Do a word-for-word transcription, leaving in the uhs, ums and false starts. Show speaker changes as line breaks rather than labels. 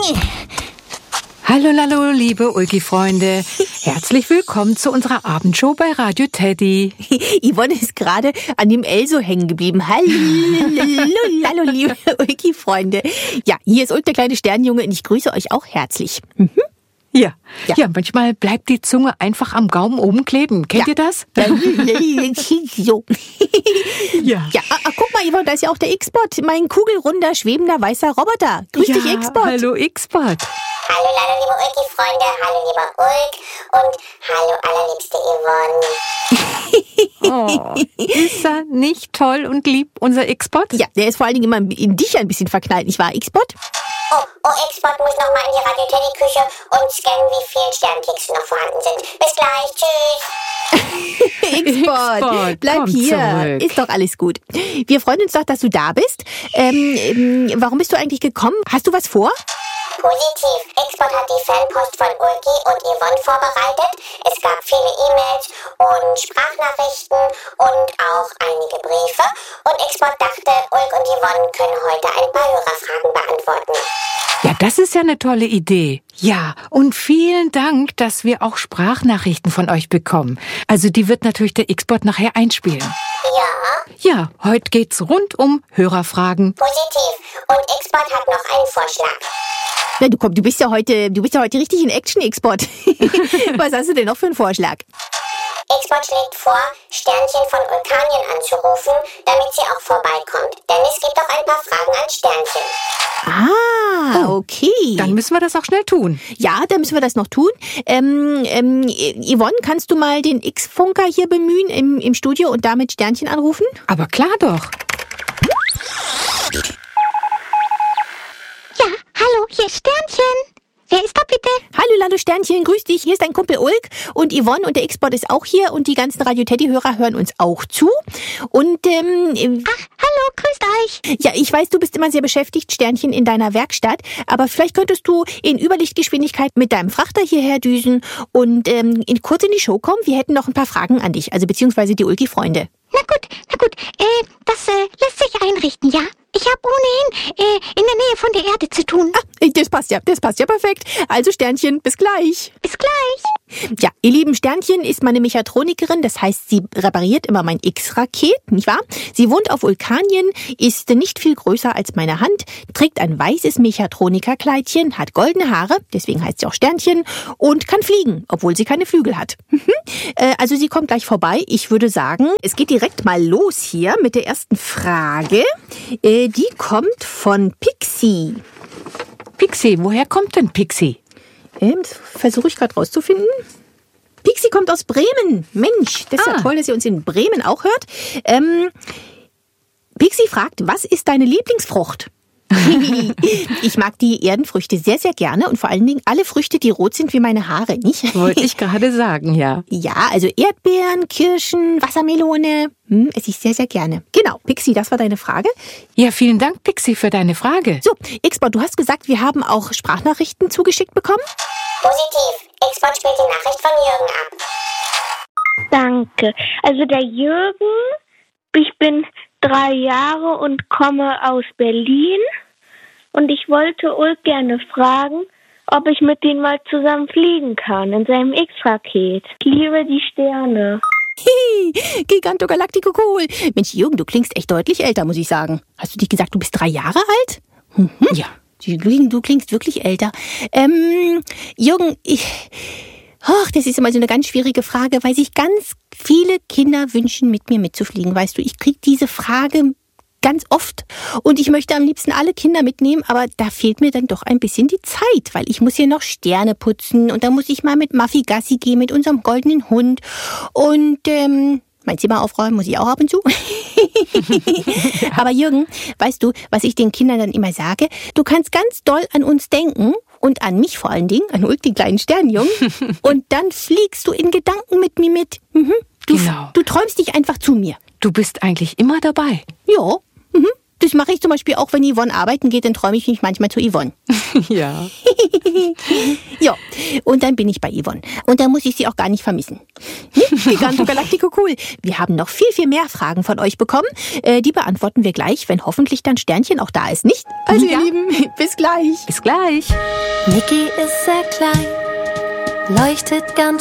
Hallo, hallo, liebe Ulki-Freunde. Herzlich willkommen zu unserer Abendshow bei Radio Teddy.
Yvonne ist gerade an dem L so hängen geblieben. Hallo, hallo, liebe Ulki-Freunde. Ja, hier ist Ulk, der kleine Sternjunge, und ich grüße euch auch herzlich. Mhm.
Ja. ja, ja, manchmal bleibt die Zunge einfach am Gaumen oben kleben. Kennt
ja.
ihr das?
so. ja. ja ach, guck mal, Yvonne, da ist ja auch der X-Bot, mein kugelrunder, schwebender, weißer Roboter. Grüß
ja,
dich, X-Bot.
Hallo, X-Bot.
Hallo, hallo, liebe Ulki-Freunde, hallo, lieber Ulk und hallo, allerliebste Yvonne.
Oh, ist er nicht toll und lieb, unser X-Bot?
Ja, der ist vor allen Dingen immer in dich ein bisschen verknallt, nicht wahr, X-Bot?
Oh, oh, X-Bot muss noch mal in die Radio-Teddy-Küche und scannen, wie viele Sternkekse noch vorhanden sind. Bis gleich, tschüss.
X-Bot, bleib hier. Zurück. Ist doch alles gut. Wir freuen uns doch, dass du da bist. Ähm, ähm, warum bist du eigentlich gekommen? Hast du was vor?
Positiv. X-Bot hat die Fanpost von Ulki und Yvonne vorbereitet. Es gab viele E-Mails und Sprachnachrichten und auch einige Briefe. Und X-Bot dachte, Ulk und Yvonne können heute ein paar Hörerfragen beantworten.
Ja, das ist ja eine tolle Idee. Ja, und vielen Dank, dass wir auch Sprachnachrichten von euch bekommen. Also die wird natürlich der X-Bot nachher einspielen.
Ja?
Ja, heute geht's rund um Hörerfragen.
Positiv. Und X-Bot hat noch einen Vorschlag.
Na, du komm, du bist ja heute, du bist ja heute richtig in Action, X-Bot. Was hast du denn noch für einen Vorschlag?
X-Bot schlägt vor, Sternchen von Ulkanien anzurufen, damit sie auch vorbeikommt. Denn es gibt auch ein paar Fragen an Sternchen.
Ah, okay.
Dann müssen wir das auch schnell tun.
Ja, dann müssen wir das noch tun. Ähm, ähm, Yvonne, kannst du mal den X-Funker hier bemühen im, im Studio und damit Sternchen anrufen?
Aber klar doch.
Ja, hallo, hier ist Sternchen. Wer ist da bitte?
Hallo, Lalo Sternchen, grüß dich. Hier ist dein Kumpel Ulk und Yvonne und der X-Bot ist auch hier und die ganzen Radio-Teddy-Hörer hören uns auch zu. Und, ähm...
Ach, hallo, grüßt euch.
Ja, ich weiß, du bist immer sehr beschäftigt, Sternchen, in deiner Werkstatt, aber vielleicht könntest du in Überlichtgeschwindigkeit mit deinem Frachter hierher düsen und ähm, in, kurz in die Show kommen. Wir hätten noch ein paar Fragen an dich, also beziehungsweise die Ulki-Freunde.
Na gut, na gut, äh, das äh, lässt sich einrichten, ja? Ich habe ohnehin äh, in der Nähe von der Erde zu tun.
Ah, das passt ja, das passt ja perfekt. Also Sternchen, bis gleich.
Bis gleich.
Ja, ihr lieben, Sternchen ist meine Mechatronikerin, das heißt, sie repariert immer mein X-Raket, nicht wahr? Sie wohnt auf Vulkanien, ist nicht viel größer als meine Hand, trägt ein weißes Mechatronikerkleidchen, hat goldene Haare, deswegen heißt sie auch Sternchen, und kann fliegen, obwohl sie keine Flügel hat. äh, also sie kommt gleich vorbei. Ich würde sagen, es geht direkt mal los hier mit der ersten Frage. Äh, die kommt von Pixie.
Pixie, woher kommt denn Pixie?
Ähm, das versuche ich gerade rauszufinden. Pixie kommt aus Bremen. Mensch, das ist ah. ja toll, dass ihr uns in Bremen auch hört. Ähm, Pixie fragt, was ist deine Lieblingsfrucht? Ich mag die Erdenfrüchte sehr, sehr gerne und vor allen Dingen alle Früchte, die rot sind wie meine Haare, nicht?
Wollte ich gerade sagen, ja.
Ja, also Erdbeeren, Kirschen, Wassermelone, hm, esse ich sehr, sehr gerne. Genau, Pixie, das war deine Frage.
Ja, vielen Dank, Pixie, für deine Frage.
So, X-Bot, du hast gesagt, wir haben auch Sprachnachrichten zugeschickt bekommen?
Positiv. X-Bot spielt die Nachricht von Jürgen ab.
Danke. Also der Jürgen, ich bin drei Jahre und komme aus Berlin. Und ich wollte Ulk gerne fragen, ob ich mit denen mal zusammen fliegen kann in seinem X-Raket. Ich liebe die Sterne.
Hihi, Giganto Galactico cool. Mensch, Jürgen, du klingst echt deutlich älter, muss ich sagen. Hast du nicht gesagt, du bist drei Jahre alt? Mhm. Ja, du klingst wirklich älter. Ähm, Jürgen, ich... Ach, das ist immer so eine ganz schwierige Frage, weil sich ganz viele Kinder wünschen, mit mir mitzufliegen. Weißt du, ich kriege diese Frage ganz oft und ich möchte am liebsten alle Kinder mitnehmen, aber da fehlt mir dann doch ein bisschen die Zeit, weil ich muss hier noch Sterne putzen und da muss ich mal mit Muffy Gassi gehen, mit unserem goldenen Hund und ähm, mein Zimmer aufräumen muss ich auch ab und zu. Aber Jürgen, weißt du, was ich den Kindern dann immer sage? Du kannst ganz doll an uns denken und an mich vor allen Dingen, an Ulk, den kleinen Sternjungen. Und dann fliegst du in Gedanken mit mir mit. Mhm. Du,
genau.
Du träumst dich einfach zu mir.
Du bist eigentlich immer dabei.
Ja, mhm. Das mache ich zum Beispiel auch, wenn Yvonne arbeiten geht, dann träume ich mich manchmal zu Yvonne.
Ja.
Ja, und dann bin ich bei Yvonne. Und dann muss ich sie auch gar nicht vermissen. Giganto Galactico cool. Wir haben noch viel, viel mehr Fragen von euch bekommen. Äh, die beantworten wir gleich, wenn hoffentlich dann Sternchen auch da ist, nicht? Also
Ja.
ihr Lieben, bis gleich.
Bis gleich.
Niki ist sehr klein, leuchtet ganz